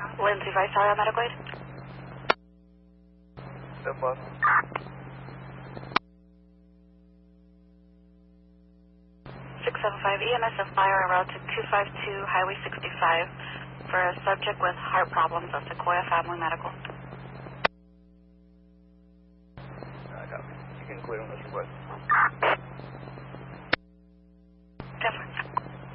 Lindsay Vice, medical aid. Step up. 675 EMS and fire en route to 252 Highway 65 for a subject with heart problems at Sequoia Family Medical. I got it. You can clear on this request.